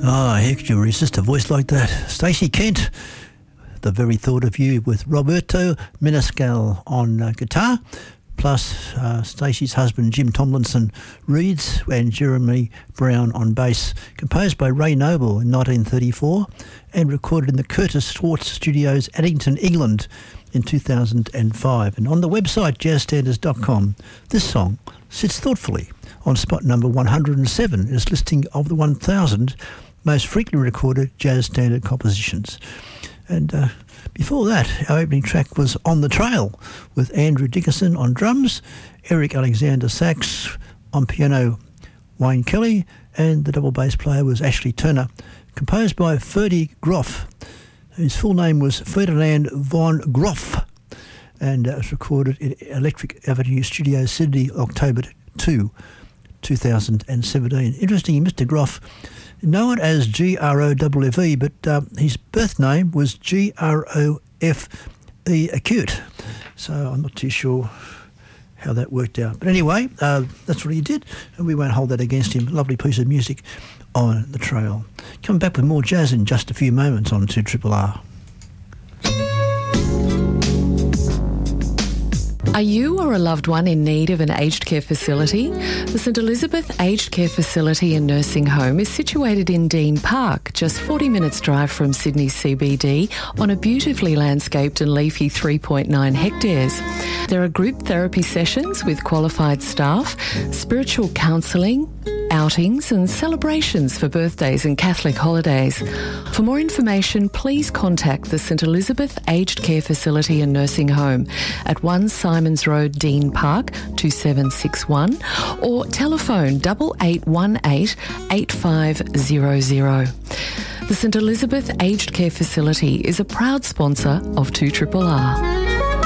Ah, how could you resist a voice like that? Stacey Kent, The Very Thought of You, with Roberto Menescal on guitar, plus Stacey's husband Jim Tomlinson reeds and Jeremy Brown on bass, composed by Ray Noble in 1934 and recorded in the Curtis Schwartz Studios, Addington, England in 2005. And on the website jazzstandards.com, this song sits thoughtfully on spot number 107 in its listing of the 1,000 most frequently recorded jazz standard compositions. And before that, our opening track was On the Trail with Andrew Dickinson on drums, Eric Alexander sax, on piano Wayne Kelly, and the double bass player was Ashley Turner, composed by Ferdy Groff, whose full name was Ferdinand von Groff, and it was recorded in Electric Avenue Studios, Sydney, October 2, 2017. Interesting, Mr. Groff, known as G-R-O-F-F-E, but his birth name was G-R-O-F-E Acute. So I'm not too sure how that worked out. But anyway, that's what he did, and we won't hold that against him. Lovely piece of music on the trail. Coming back with more jazz in just a few moments on 2RRR. Are you or a loved one in need of an aged care facility? The St Elizabeth Aged Care Facility and Nursing Home is situated in Dean Park, just 40 minutes drive from Sydney CBD, on a beautifully landscaped and leafy 3.9 hectares. There are group therapy sessions with qualified staff, spiritual counselling, outings and celebrations for birthdays and Catholic holidays. For more information, please contact the St Elizabeth Aged Care Facility and Nursing Home at 1 Simons Road, Dean Park, 2761, or telephone 8818 8500. The St Elizabeth Aged Care Facility is a proud sponsor of 2RRR.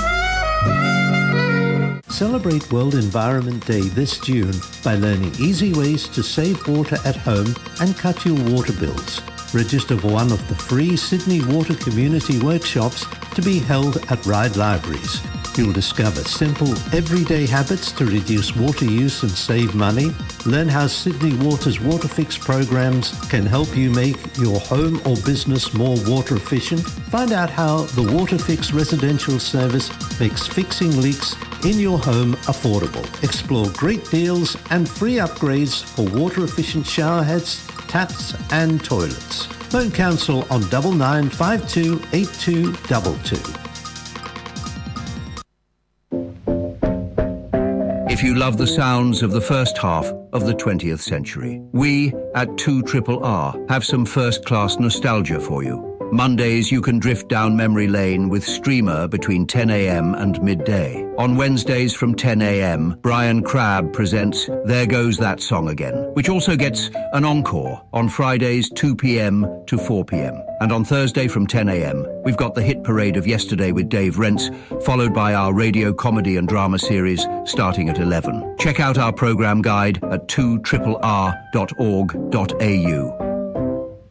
Celebrate World Environment Day this June by learning easy ways to save water at home and cut your water bills. Register for one of the free Sydney Water Community Workshops to be held at Ryde Libraries. You'll discover simple, everyday habits to reduce water use and save money. Learn how Sydney Water's WaterFix programs can help you make your home or business more water efficient. Find out how the WaterFix residential service makes fixing leaks in your home affordable. Explore great deals and free upgrades for water-efficient shower heads, taps and toilets. Phone Council on 9952 8222. If you love the sounds of the first half of the 20th century, we at 2RRR have some first-class nostalgia for you. Mondays, you can drift down memory lane with Streamer between 10 a.m. and midday. On Wednesdays from 10 a.m., Brian Crabb presents There Goes That Song Again, which also gets an encore on Fridays 2 p.m. to 4 p.m. And on Thursday from 10 a.m., we've got the hit parade of Yesterday with Dave Rentz, followed by our radio comedy and drama series starting at 11. Check out our programme guide at 2RRR.org.au.